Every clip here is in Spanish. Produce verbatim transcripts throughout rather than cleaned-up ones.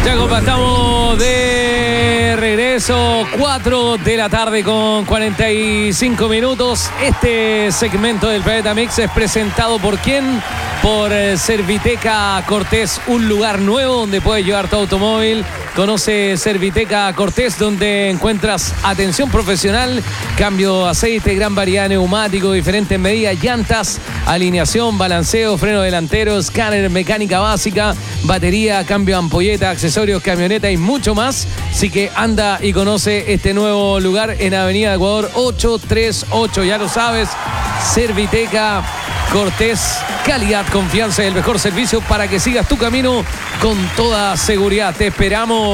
Ya compa, estamos de regreso, cuatro de la tarde con cuarenta y cinco minutos. Este segmento del Planeta Mix es presentado por ¿quién? Por Serviteca Cortés, un lugar nuevo donde puedes llevar tu automóvil. Conoce Serviteca Cortés, donde encuentras atención profesional, cambio de aceite, gran variedad de neumáticos, diferentes medidas, llantas, alineación, balanceo, freno delantero, escáner, mecánica básica, batería, cambio de ampolleta, accesorios, camioneta y mucho más. Así que anda y conoce este nuevo lugar en Avenida Ecuador ochocientos treinta y ocho. Ya lo sabes, Serviteca Cortés, calidad, confianza y el mejor servicio para que sigas tu camino con toda seguridad. Te esperamos.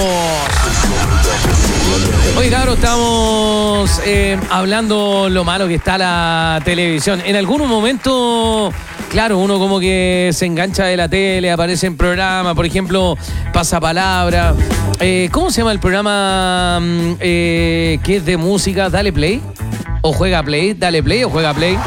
Hoy, claro, estamos eh, hablando lo malo que está la televisión. En algún momento, claro, uno como que se engancha de la tele, aparece en programa, por ejemplo, Pasapalabra. Eh, ¿Cómo se llama el programa eh, que es de música? ¿Dale Play? ¿O Juega Play? ¿Dale Play o Juega Play?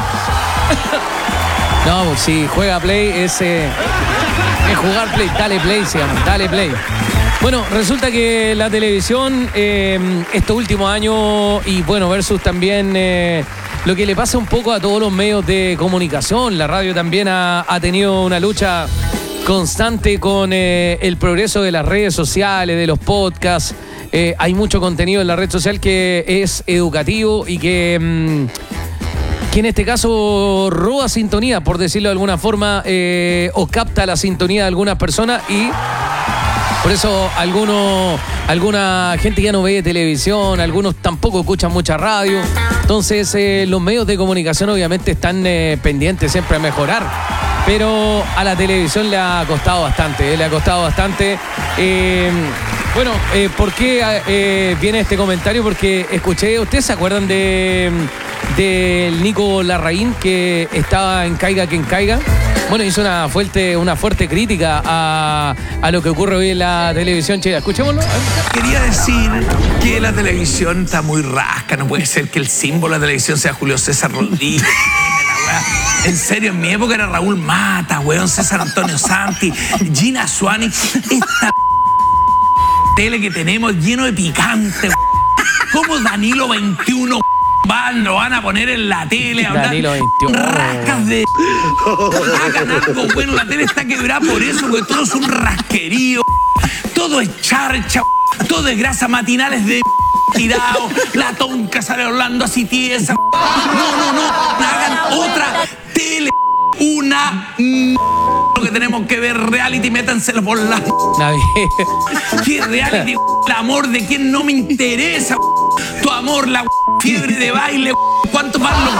No, si Juega Play es, eh, es jugar Play. Dale Play se llama, Dale Play. Bueno, resulta que la televisión eh, estos últimos años y bueno, versus también eh, lo que le pasa un poco a todos los medios de comunicación. La radio también ha, ha tenido una lucha constante con eh, el progreso de las redes sociales, de los podcasts. Eh, hay mucho contenido en la red social que es educativo y que... Mmm, que en este caso roba sintonía, por decirlo de alguna forma, eh, o capta la sintonía de algunas personas y por eso algunos, alguna gente ya no ve televisión, algunos tampoco escuchan mucha radio. Entonces eh, los medios de comunicación obviamente están eh, pendientes siempre a mejorar, pero a la televisión le ha costado bastante, eh, le ha costado bastante. Eh, bueno, eh, ¿por qué eh, viene este comentario? Porque escuché, ¿ustedes se acuerdan de... del Nico Larraín que estaba en Caiga quien caiga? Bueno, hizo una fuerte, una fuerte crítica a, a lo que ocurre hoy en la televisión chilena. Escuchémoslo. Quería decir que la televisión está muy rasca. No puede ser que el símbolo de la televisión sea Julio César Rodríguez. En serio, en mi época era Raúl Mata, weón, César Antonio Santi, Gina Suani. Esta tele que tenemos lleno de picante. ¿Cómo Danilo veintiuno Van, lo van a poner en la tele, Danilo veintiuno. Rascas de... Hagan algo bueno, la tele está quebrada por eso, porque todo es un rasquerío, todo es charcha, todo es grasa, matinales de tirado, la tonca sale hablando así tiesa. No, no, no, hagan otra tele, una... Lo que tenemos que ver reality, métanselo por la... ¿Qué reality? El amor de quien no me interesa. Tu amor, la fiebre de baile. ¿Cuánto más lo...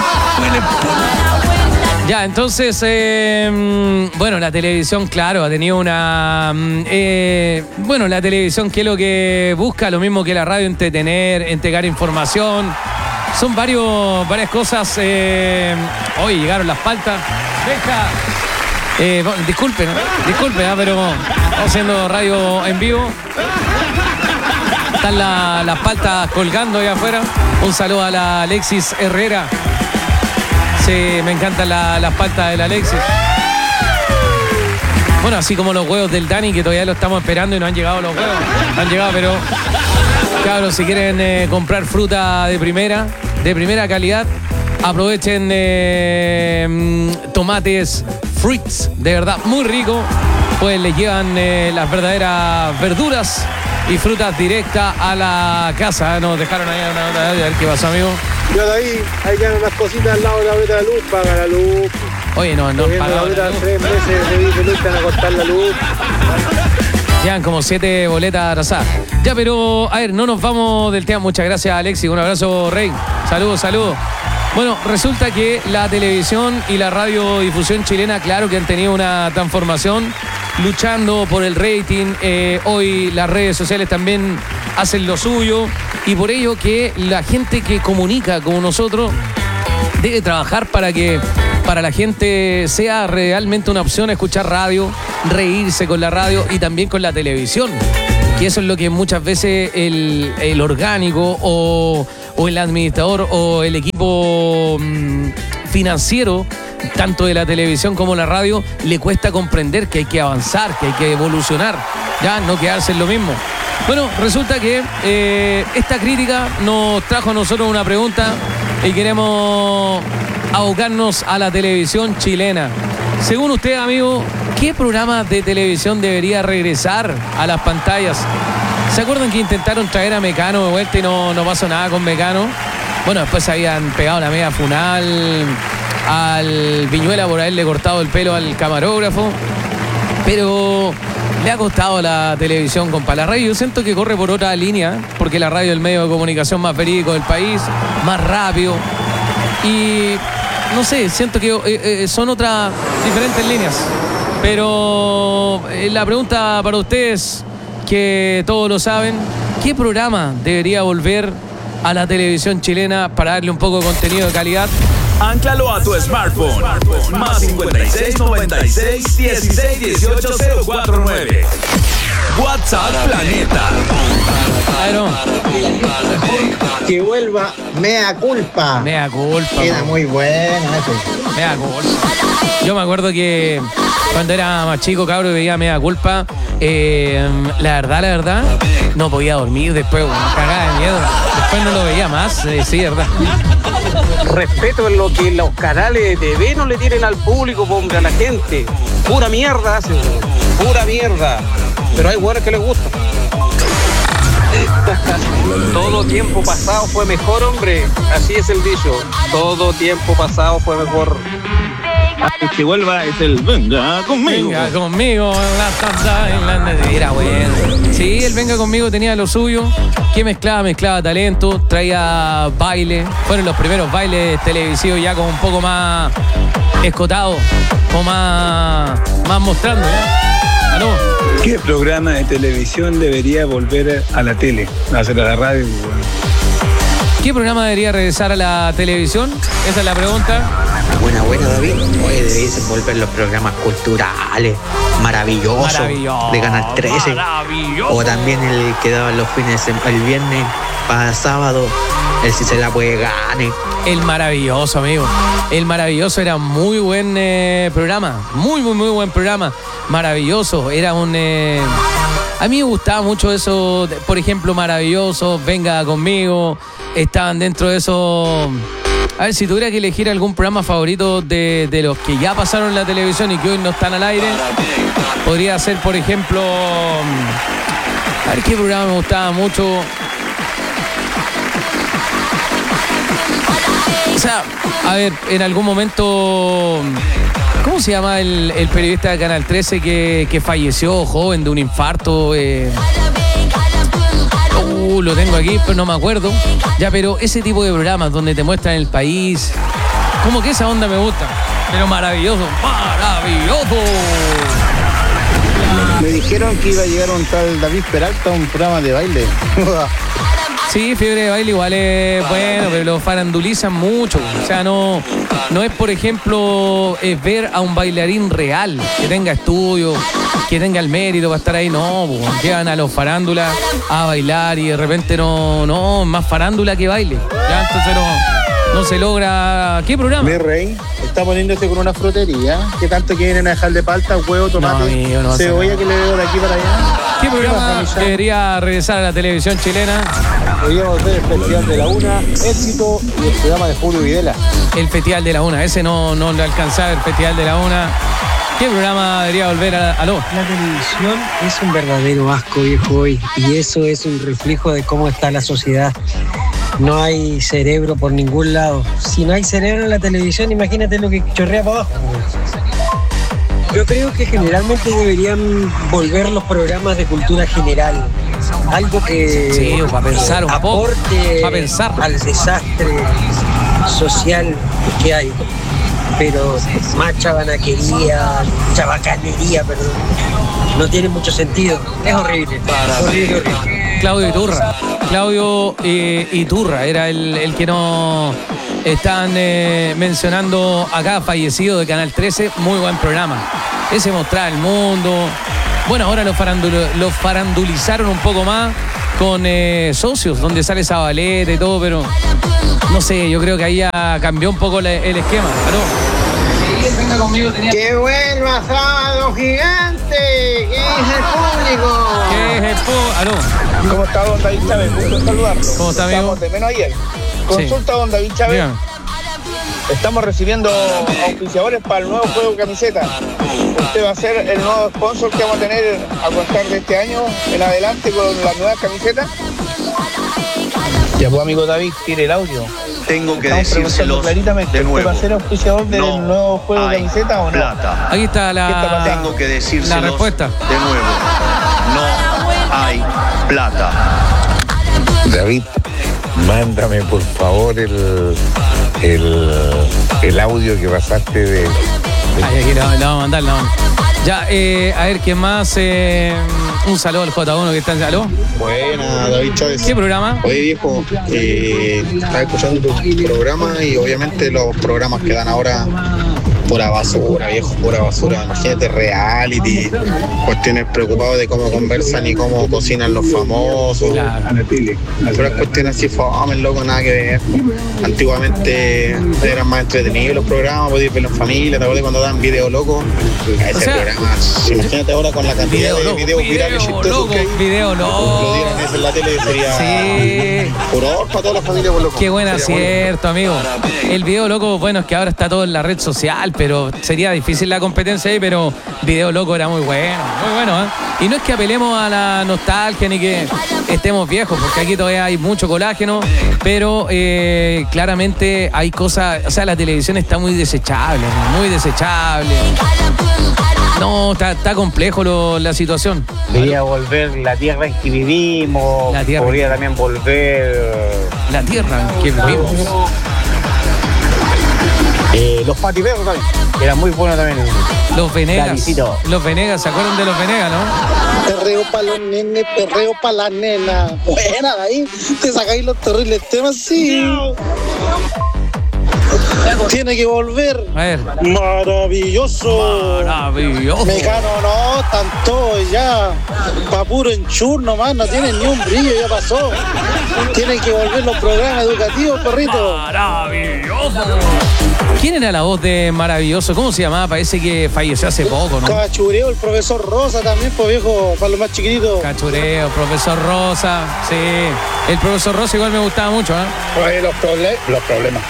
Ya, entonces, eh, bueno, la televisión, claro, ha tenido una... Eh, bueno, la televisión, ¿qué es lo que busca? Lo mismo que la radio, entretener, entregar información. Son varios, varias cosas. Eh, hoy llegaron las paltas. Deja... Eh, disculpen, disculpen, ¿eh? Pero estamos haciendo radio en vivo. Están la, las paltas colgando ahí afuera. Un saludo a la Alexis Herrera. Sí, me encantan la, las paltas de la Alexis. Bueno, así como los huevos del Dani, que todavía lo estamos esperando y no han llegado los huevos. No han llegado, pero cabros, si quieren eh, comprar fruta de primera, de primera calidad, aprovechen eh, tomates Fruits, de verdad, muy rico. Pues les llevan eh, las verdaderas verduras y frutas directas a la casa. Nos dejaron ahí una nota de audio. A ver qué pasó, amigo. Yo de ahí, ahí quedan unas cositas al lado de la boleta de luz, paga la luz. Oye, no, no han pagado la luz. Tres meses de luz, de están a cortar la luz. Llevan como siete boletas atrasadas. Ya, pero, a ver, no nos vamos del tema. Muchas gracias, Alexis. Un abrazo, Rey. Saludos, saludos. Bueno, resulta que la televisión y la radiodifusión chilena, claro que han tenido una transformación, luchando por el rating. Eh, hoy las redes sociales también hacen lo suyo y por ello que la gente que comunica como nosotros debe trabajar para que para la gente sea realmente una opción escuchar radio, reírse con la radio y también con la televisión. Que eso es lo que muchas veces el, el orgánico o, o el administrador o el equipo mmm, financiero, tanto de la televisión como la radio, le cuesta comprender que hay que avanzar, que hay que evolucionar. ya no quedarse en lo mismo. Bueno, resulta que eh, esta crítica nos trajo a nosotros una pregunta y queremos abocarnos a la televisión chilena. Según usted, amigo, ¿qué programa de televisión debería regresar a las pantallas? ¿Se acuerdan que intentaron traer a Mecano de vuelta y no, no pasó nada con Mecano? Bueno, después se habían pegado la media funal al Viñuela por haberle cortado el pelo al camarógrafo. Pero le ha costado a la televisión, compa. La radio yo siento que corre por otra línea, porque la radio es el medio de comunicación más verídico del país, más rápido. Y no sé, siento que eh, eh, son otras diferentes líneas. Pero eh, la pregunta para ustedes, que todos lo saben, ¿qué programa debería volver a la televisión chilena para darle un poco de contenido de calidad? Ánclalo a tu smartphone. Más cincuenta y seis, noventa y seis, dieciséis, dieciocho, cero cuatro nueve. WhatsApp Planeta. Claro. Que vuelva Mea Culpa. Mea culpa. Era muy bueno eso. Mea culpa. Yo me acuerdo que cuando era más chico, cabro, y veía Mea Culpa, eh, la verdad, la verdad, no podía dormir después, cagada de miedo. Después no lo veía más, eh, sí, verdad. Respeto en lo que los canales de T V no le tienen al público, hombre, a la gente. Pura mierda hacen, pura mierda. Pero hay buenos que les gusta. Todo tiempo pasado fue mejor, hombre. Así es el dicho. Todo tiempo pasado fue mejor. El que vuelva es el Venga Conmigo. Venga conmigo, la, la, la, era bueno. Sí, el Venga Conmigo tenía lo suyo. Que mezclaba, mezclaba talento, traía baile. Fueron los primeros bailes televisivos ya como un poco más escotados, o más, más mostrando, ¿ya? ¿Aló? ¿Qué programa de televisión debería volver a la tele? Hacer a la radio. ¿Qué programa debería regresar a la televisión? Esa es la pregunta. Buena, buena, David. Oye, deberían volver los programas culturales. Maravilloso. Maravilloso. De Canal trece. Maravilloso. O también el que daba los fines de semana, el viernes para sábado. El Si Se La Puede Gane. El Maravilloso, amigo. El Maravilloso era muy buen eh, programa. Muy, muy, muy buen programa. Maravilloso. Era un... Eh... A mí me gustaba mucho eso. Por ejemplo, Maravilloso, Venga Conmigo. Estaban dentro de eso... A ver, si tuviera que elegir algún programa favorito de, de los que ya pasaron en la televisión y que hoy no están al aire, podría ser, por ejemplo... A ver qué programa me gustaba mucho... O sea, a ver, en algún momento... ¿Cómo se llama el, el periodista de Canal trece que, que falleció joven de un infarto? Eh... Uh, lo tengo aquí, pero no me acuerdo. Ya, pero ese tipo de programas donde te muestran el país, como que esa onda me gusta. Pero maravilloso, maravilloso. Me dijeron que iba a llegar un tal David Peralta a un programa de baile. Sí, Fiebre de Baile igual es bueno, pero lo farandulizan mucho. O sea, no, no es, por ejemplo, es ver a un bailarín real, que tenga estudio, que tenga el mérito para estar ahí. No, pues, llevan a los farándulas a bailar y de repente no, no, más farándula que baile. Ya, entonces no, no se logra. ¿Qué programa? Mi rey está poniéndose con una frutería. ¿Qué tanto que vienen a dejar de palta, huevo, tomate, No, amigo, no cebolla que le veo de aquí para allá? ¿Qué programa debería regresar a la televisión chilena? Deberíamos ver el Festival de la Una, Éxito y el programa de Julio Videla. El Festival de la Una, ese no, no le alcanzaba, el Festival de la Una. ¿Qué programa debería volver a... Aló? La televisión es un verdadero asco, viejo, hoy. Y eso es un reflejo de cómo está la sociedad. No hay cerebro por ningún lado. Si no hay cerebro en la televisión, imagínate lo que chorrea para abajo. Yo creo que generalmente deberían volver los programas de cultura general. Algo que Sí, para pensar un poco. aporte Para pensar. al desastre social que hay. Pero más chabanaquería, chabacanería, perdón, no tiene mucho sentido. Es horrible. Horrible, horrible. Claudio Iturra. Claudio eh, Iturra era el, el que no están eh, mencionando acá, fallecido de Canal trece. Muy buen programa. Ese mostraba el mundo. Bueno, ahora lo, farandul, lo farandulizaron un poco más con eh, Socios, donde sale Zabaleta y todo, pero no sé, yo creo que ahí ya cambió un poco la, el esquema. ¿Aló? Que vuelva Sábado Gigante. ¿Qué dice el público? tiempo. Aló. ¿Cómo está, don David Chávez? Gusto saludarlo. ¿Cómo está, amigo? Estamos de menos ayer. Consulta, Sí. don David Chávez. Dígame. Estamos recibiendo auspiciadores para el nuevo juego camiseta. Usted va a ser el nuevo sponsor que vamos a tener a contar de este año en adelante con las nuevas camisetas. Ya pues, amigo David, tire el audio. Tengo que Estamos preguntando decírselos claritamente, de ¿usted nuevo. va a ser auspiciador del No nuevo juego de hay camiseta o no? plata. Aquí está la, Tengo que decírselos la respuesta. de nuevo. No hay plata. David, mándame por favor el, el, el audio que pasaste de... de- Ay, aquí la, la vamos a mandar, la vamos a mandar. Ya, eh, a ver, ¿quién más? Eh, un saludo al J uno que está en salud. Buena, David Chávez. ¿Qué programa? Oye, viejo, eh, estaba escuchando tu programa y obviamente los programas que dan ahora pura basura, viejo, pura basura. Imagínate, reality, cuestiones preocupadas de cómo conversan y cómo cocinan los famosos. Puras cuestiones así, fome, loco, nada que ver. Antiguamente eran más entretenidos los programas, podías verlo en familia, ¿te acuerdas cuando daban video loco? A ese O sea, programa. Imagínate ahora con la cantidad Video de loco, videos video virales chistosos loco, que hay. video loco. Lo dieran eso en la tele sería Sí. furor para toda la familia, por loco. Qué buen Sería bueno. acierto, amigo. El video loco, bueno, es que ahora está todo en la red social, pero sería difícil la competencia ahí, pero video loco era muy bueno, muy bueno, ¿eh? Y no es que apelemos a la nostalgia ni que estemos viejos, porque aquí todavía hay mucho colágeno, pero eh, claramente hay cosas, o sea, la televisión está muy desechable, muy desechable. No, está, está complejo lo- la situación. Debería volver la tierra en que vivimos, La tierra. podría también volver La tierra en que vivimos. eh, los patiperros también, que era muy bueno también. Los Venegas. Davidcito. Los Venegas, ¿se acuerdan de los Venegas, no? Perreo para los nenes, perreo para la nena. Buena, ahí te sacáis los terribles temas, sí. Tiene que volver. A ver. Maravilloso. Maravilloso. Mecano, no, tanto ya. Pa' puro enchur nomás, no tiene ni un brillo, ya pasó. Tienen que volver los programas educativos, perrito. Maravilloso. ¿Quién era la voz de Maravilloso? ¿Cómo se llamaba? Parece que falleció hace poco, ¿no? Cachureo, el profesor Rosa también, pues viejo, para los más chiquititos. Cachureo, profesor Rosa. Sí. El profesor Rosa igual me gustaba mucho, ¿eh? Oye, los, proble- los problemas.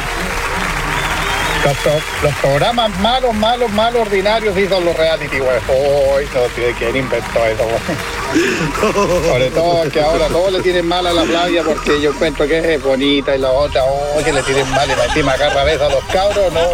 Los, pro- los programas malos, malos, malos, ordinarios, sí son los reality, güey. Uy, no tiene que inventó eso, güey. Sobre todo que ahora todos le tienen mal a la Flavia porque yo encuentro que es bonita y la otra, oh, que le tienen mal y encima agarra vez a los cabros, no.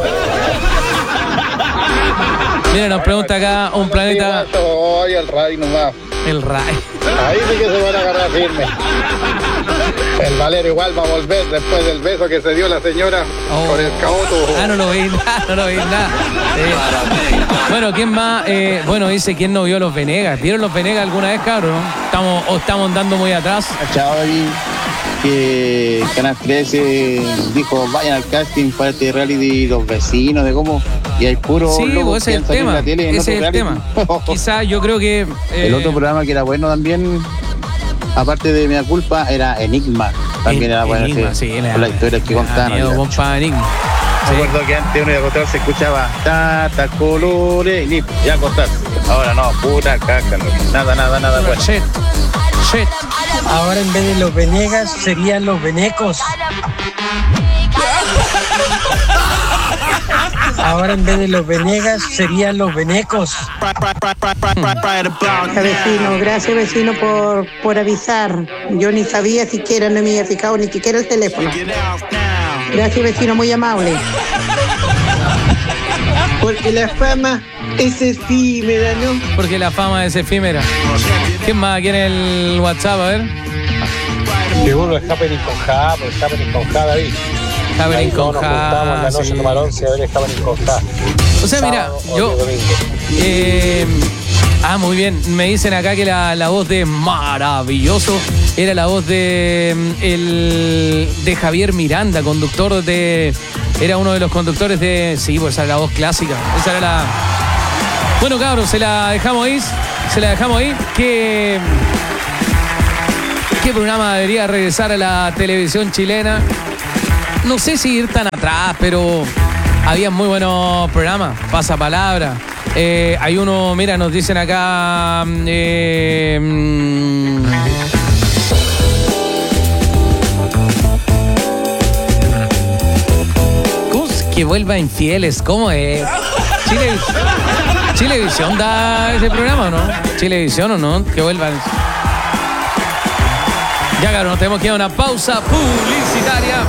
Mira, nos pregunta acá un planeta. Oye, el Ray nomás. El Ray. Ahí sí que se van a agarrar firme. El Valero igual va a volver después del beso que se dio la señora Oh. con el caoto. Ah, no lo vi nada, no lo vi nada. Sí. Bueno, ¿quién más? Eh, bueno, dice, ¿quién no vio los Venegas? ¿Vieron los Venegas alguna vez, cabrón? ¿No? Estamos, o estamos andando muy atrás. Chao, ahí que Canal trece dijo vayan al casting para este reality Los Vecinos, de cómo, y hay puro Sí, locos pues ese que es el han salido en tema. la tele en Ese es otro el tema. reality. Quizás yo creo que. eh, El otro programa que era bueno también, aparte de Mea Culpa, era Enigma. También En- era bueno, Enigma, ese, sí, era- con las historias que era contaban. miedo, ya. compa, Enigma. Me acuerdo que antes uno iba a acostarse se escuchaba tata colores y listo, ya acostarse. Ahora no, puta caca, no, nada, nada, nada. Bueno. Shit, shit. Ahora en vez de los Venegas serían los Venecos. Ahora en vez de los Venegas serían los Venecos. Vecino, gracias vecino por, por avisar. Yo ni sabía siquiera, no me había fijado ni siquiera el teléfono. Gracias vecino, muy amable. Porque la fama es efímera, ¿no? Porque la fama es efímera. ¿Quién más? ¿Quién es el WhatsApp? A ver. Seguro el Happening con Ja, por el Happening con Ja, David. Happening Ahí con todos nos Ja, juntamos en la noche sí. a tomar once a ver el Happening con Ja. O sea, mira, Sábado, yo. domingo. eh, ah, muy bien. Me dicen acá que la, la voz de Maravilloso era la voz de mm, el de Javier Miranda, conductor de. Era uno de los conductores de. Sí, pues esa era la voz clásica. Esa era la. Bueno, cabros, se la dejamos ahí. Se la dejamos ahí. ¿Qué, qué programa debería regresar a la televisión chilena? No sé si ir tan atrás, pero había muy buenos programas. Pasapalabra. Eh, hay uno, mira, nos dicen acá. Eh, vuelva Infieles. ¿Cómo es? Chile, Chilevisión da ese programa, ¿o no? Chilevisión o no, que vuelvan. Ya, claro, nos tenemos que ir a una pausa publicitaria.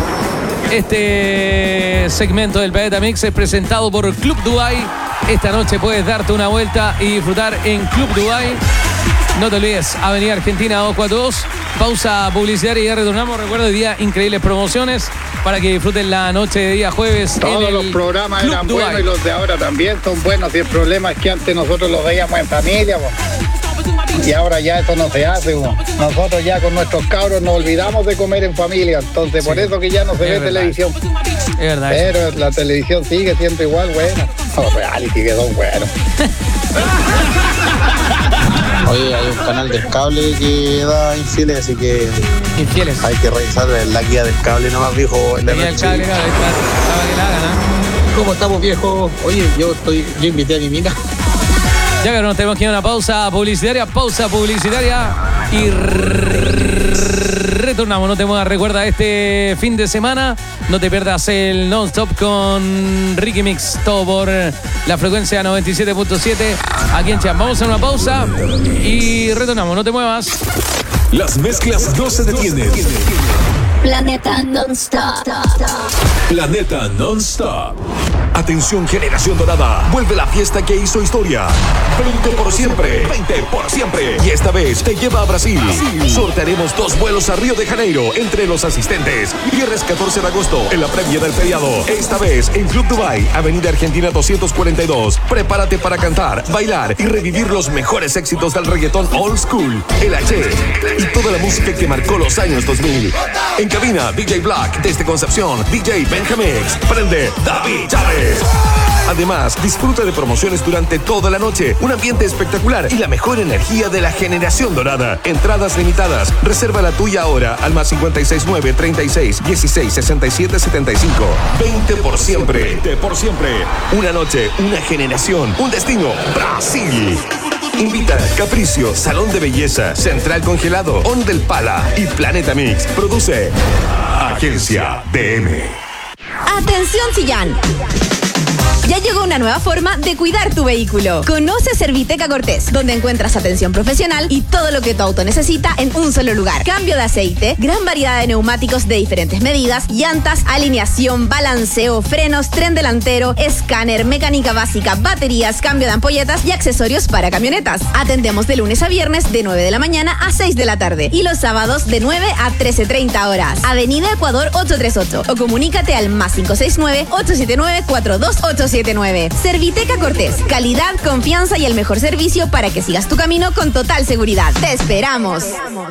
Este segmento del Planeta Mix es presentado por Club Dubai. Esta noche puedes darte una vuelta y disfrutar en Club Dubai. No te olvides, Avenida Argentina doscientos cuarenta y dos. Pausa publicitaria y ya retornamos. Recuerda, hoy día increíbles promociones para que disfruten la noche de día jueves. Todos los programas Club eran Dubai. buenos y los de ahora también son buenos. Y el problema es que antes nosotros los veíamos en familia, po. Y ahora ya eso no se hace, po. Nosotros ya con nuestros cabros nos olvidamos de comer en familia. Entonces, sí, por eso que ya no se ve verdad. televisión. Es verdad. Pero la televisión sigue siendo igual buena. Los reality que son buenos. Oye, hay un canal de cable que da infieles, así que infieles. Hay que revisar la guía del cable nomás, viejo. En la La guía del noche. cable, claro, estaba que la hagan, ¿eh? ¿Cómo estamos, viejo? Oye, yo estoy, yo invité a mi mina. Ya que nos tenemos que ir a una pausa publicitaria, pausa publicitaria y retornamos. No te muevas, recuerda, este fin de semana no te pierdas el non-stop con Ricky Mix, todo por la frecuencia noventa y siete punto siete aquí en Cham. Vamos a una pausa y retornamos, no te muevas. Las mezclas no se detienen. Planeta Non-Stop. Planeta Non-Stop. Atención, generación dorada. Vuelve la fiesta que hizo historia. veinte por siempre. veinte por siempre. Y esta vez te lleva a Brasil. Sortearemos dos vuelos a Río de Janeiro entre los asistentes. Viernes catorce de agosto en la previa del feriado. Esta vez en Club Dubai, Avenida Argentina doscientos cuarenta y dos. Prepárate para cantar, bailar y revivir los mejores éxitos del reggaetón old school, el H y toda la música que marcó los años dos mil. En cabina, D J Black desde Concepción, D J Benjamix. Prende David Chávez. Además, disfruta de promociones durante toda la noche, un ambiente espectacular y la mejor energía de la generación dorada. Entradas limitadas. Reserva la tuya ahora al más cinco seis nueve, treinta y seis, dieciséis, sesenta y siete, setenta y cinco. veinte por siempre. veinte por siempre. Una noche, una generación, un destino, Brasil. Invita Capricio, Salón de Belleza, Central Congelado, On del Pala y Planeta Mix. Produce Agencia D M. Atención, Chillán. Ya llegó una nueva forma de cuidar tu vehículo. Conoce Serviteca Cortés, donde encuentras atención profesional y todo lo que tu auto necesita en un solo lugar. Cambio de aceite, gran variedad de neumáticos de diferentes medidas, llantas, alineación, balanceo, frenos, tren delantero, escáner, mecánica básica, baterías, cambio de ampolletas y accesorios para camionetas. Atendemos de lunes a viernes de nueve de la mañana a seis de la tarde y los sábados de nueve a trece treinta horas. Avenida Ecuador ochocientos treinta y ocho o comunícate al más cinco seis nueve, ocho siete nueve, cuatro dos ocho siete nueve. Serviteca Cortés, calidad, confianza y el mejor servicio para que sigas tu camino con total seguridad. ¡Te esperamos!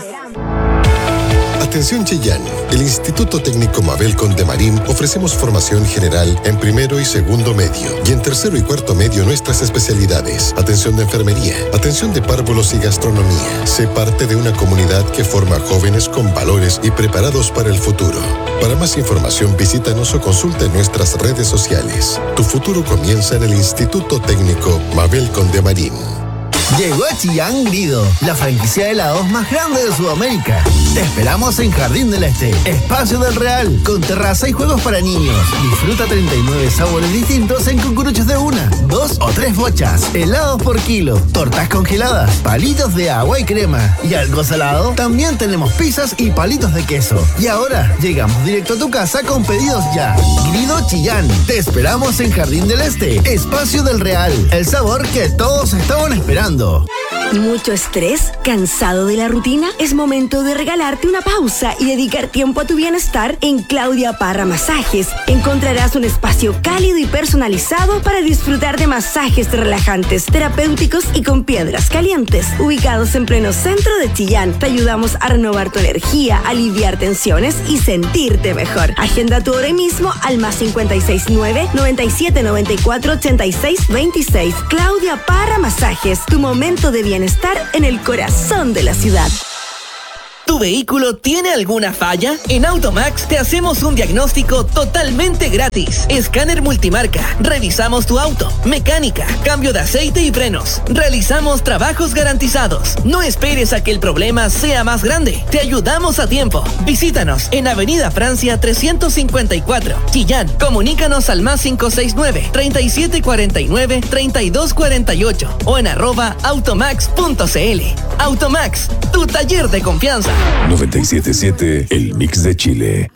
Atención Chillán, el Instituto Técnico Mabel Condemarín ofrecemos formación general en primero y segundo medio y en tercero y cuarto medio nuestras especialidades. Atención de enfermería, atención de párvulos y gastronomía. Sé parte de una comunidad que forma jóvenes con valores y preparados para el futuro. Para más información visítanos o consulta en nuestras redes sociales. Tu futuro comienza en el Instituto Técnico Mabel Condemarín. Llegó a Chillán Grido, la franquicia de helados más grande de Sudamérica. Te esperamos en Jardín del Este, Espacio del Real, con terraza y juegos para niños. Disfruta treinta y nueve sabores distintos en cucuruchos de una, dos o tres bochas, helados por kilo, tortas congeladas, palitos de agua y crema. Y algo salado, también tenemos pizzas y palitos de queso. Y ahora, llegamos directo a tu casa con pedidos ya. Grido Chillán, te esperamos en Jardín del Este, Espacio del Real, el sabor que todos estaban esperando. ¿Mucho estrés? ¿Cansado de la rutina? Es momento de regalarte una pausa y dedicar tiempo a tu bienestar en Claudia Parra Masajes. Encontrarás un espacio cálido y personalizado para disfrutar de masajes relajantes, terapéuticos y con piedras calientes. Ubicados en pleno centro de Chillán, te ayudamos a renovar tu energía, aliviar tensiones y sentirte mejor. Agenda tu hora mismo al más cinco seis nueve, noventa y siete noventa y cuatro, ochenta y seis veintiséis. Claudia Parra Masajes, tu momento de bienestar en el corazón de la ciudad. ¿Tu vehículo tiene alguna falla? En Automax te hacemos un diagnóstico totalmente gratis. Escáner multimarca. Revisamos tu auto. Mecánica. Cambio de aceite y frenos. Realizamos trabajos garantizados. No esperes a que el problema sea más grande. Te ayudamos a tiempo. Visítanos en Avenida Francia trescientos cincuenta y cuatro, Chillán. Comunícanos al más cinco seis nueve, treinta y siete cuarenta y nueve, treinta y dos cuarenta y ocho o en arroba automax punto cl. Automax, tu taller de confianza. noventa y siete punto siete, el mix de Chile.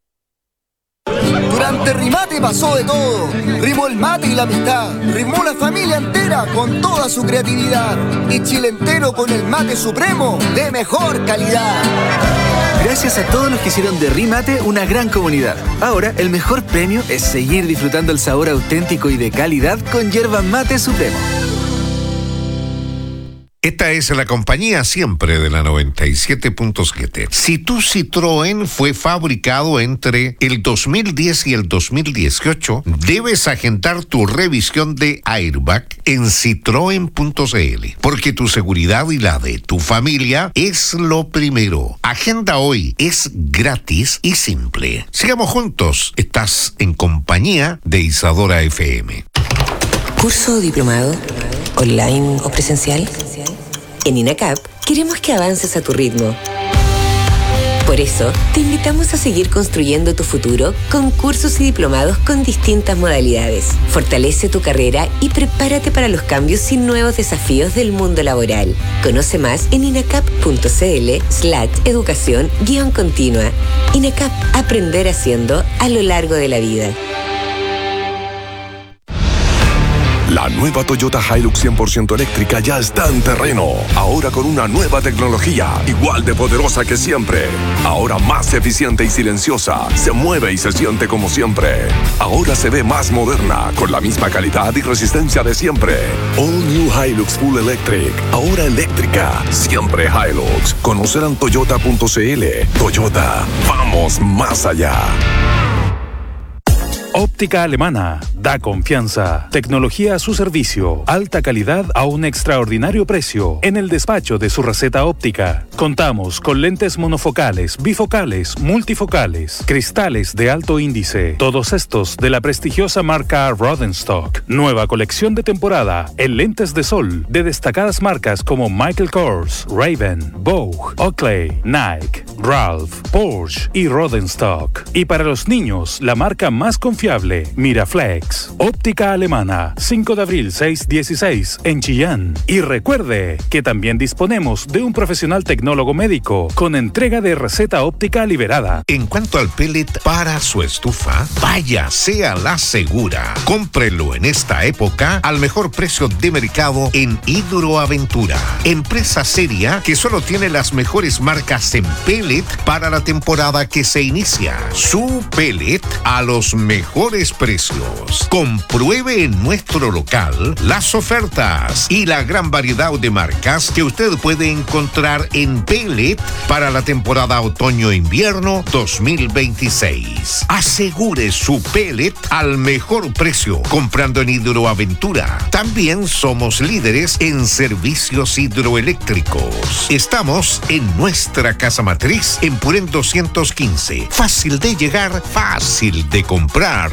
Durante Rimate pasó de todo. Rimó el mate y la amistad. Rimó la familia entera con toda su creatividad. Y Chile entero con el mate supremo de mejor calidad. Gracias a todos los que hicieron de Rimate una gran comunidad. Ahora, el mejor premio es seguir disfrutando el sabor auténtico y de calidad con yerba mate supremo. Esta es la compañía siempre de la noventa y siete punto siete. Si tu Citroën fue fabricado entre el dos mil diez y el dos mil dieciocho, debes agendar tu revisión de airbag en citroen punto cl, porque tu seguridad y la de tu familia es lo primero. Agenda hoy, es gratis y simple. Sigamos juntos, estás en compañía de Isadora F M. ¿Curso diplomado? ¿Online o presencial? En INACAP queremos que avances a tu ritmo. Por eso, te invitamos a seguir construyendo tu futuro con cursos y diplomados con distintas modalidades. Fortalece tu carrera y prepárate para los cambios y nuevos desafíos del mundo laboral. Conoce más en inacap punto cl slash educación guión continua. INACAP, aprender haciendo a lo largo de la vida. La nueva Toyota Hilux cien por ciento eléctrica ya está en terreno. Ahora con una nueva tecnología, igual de poderosa que siempre. Ahora más eficiente y silenciosa. Se mueve y se siente como siempre. Ahora se ve más moderna, con la misma calidad y resistencia de siempre. All New Hilux Full Electric. Ahora eléctrica. Siempre Hilux. Conocer en toyota punto cl. Toyota. Vamos más allá. Óptica Alemana. Da confianza. Tecnología a su servicio. Alta calidad a un extraordinario precio. En el despacho de su receta óptica. Contamos con lentes monofocales, bifocales, multifocales, cristales de alto índice. Todos estos de la prestigiosa marca Rodenstock. Nueva colección de temporada en lentes de sol de destacadas marcas como Michael Kors, Ray-Ban, Vogue, Oakley, Nike, Ralph, Porsche y Rodenstock. Y para los niños, la marca más confiable, Miraflex. Óptica Alemana, cinco de abril seiscientos dieciséis en Chillán. Y recuerde que también disponemos de un profesional tecnólogo médico con entrega de receta óptica liberada. En cuanto al pellet para su estufa, vaya, sea la segura. Cómprelo en esta época al mejor precio de mercado en Hidroaventura. Empresa seria que solo tiene las mejores marcas en pellet para la temporada que se inicia. Su pellet a los mejores precios. Compruebe en nuestro local las ofertas y la gran variedad de marcas que usted puede encontrar en pellet para la temporada otoño-invierno dos mil veintiséis. Asegure su pellet al mejor precio comprando en Hidroaventura. También somos líderes en servicios hidroeléctricos. Estamos en nuestra casa matriz en Purén doscientos quince. Fácil de llegar, fácil de comprar.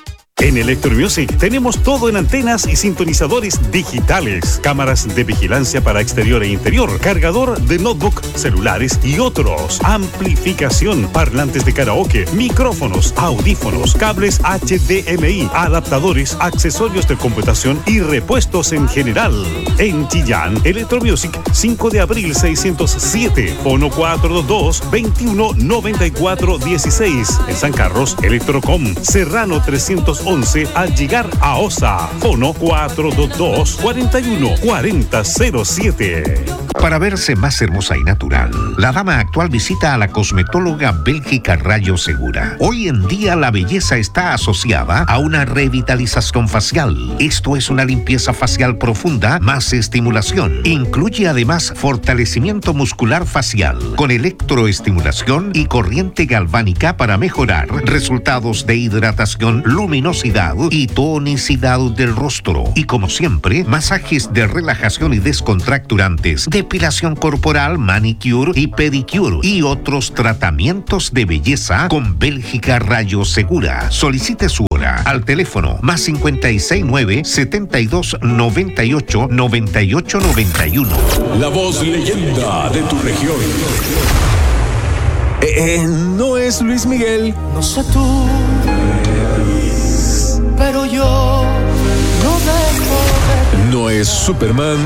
En Electromusic tenemos todo en antenas y sintonizadores digitales, cámaras de vigilancia para exterior e interior, cargador de notebook, celulares y otros, amplificación, parlantes de karaoke, micrófonos, audífonos, cables H D M I, adaptadores, accesorios de computación y repuestos en general. En Chillán, Electromusic, cinco de abril seiscientos siete, fono cuatro dos dos, veintiuno noventa y cuatro dieciséis. En San Carlos, Electrocom, Serrano trescientos once al llegar a Osa, fono cuatro dos dos, cuarenta y uno cuarenta cero siete. Para verse más hermosa y natural, la dama actual visita a la cosmetóloga Bélgica Rayo Segura. Hoy en día la belleza está asociada a una revitalización facial. Esto es una limpieza facial profunda más estimulación. Incluye además fortalecimiento muscular facial con electroestimulación y corriente galvánica para mejorar resultados de hidratación, luminosidad luminosidad y tonicidad del rostro. Y como siempre, masajes de relajación y descontracturantes, depilación corporal, manicure y pedicure y otros tratamientos de belleza con Bélgica Rayo Segura. Solicite su hora al teléfono más cincuenta y seis nueve, setenta y dos, noventa y ocho, noventa y ocho, noventa y uno. La voz leyenda de tu región. Eh, eh, no es Luis Miguel. No sé tú, pero yo no dejo de... No es Superman.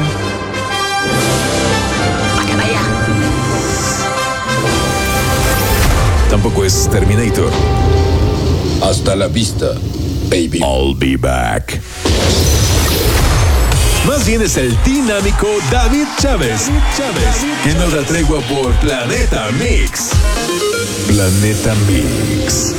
Tampoco es Terminator. Hasta la vista, baby. I'll be back. Más bien es el dinámico David Chávez. David Chávez. En otra tregua por Planeta Mix. Planeta Mix.